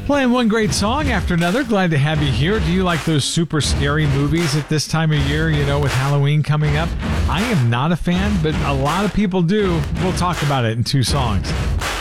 Playing one great song after another. Glad to have you here. Do you like those super scary movies at this time of year, with Halloween coming up? I am not a fan, but a lot of people do. We'll talk about it in two songs.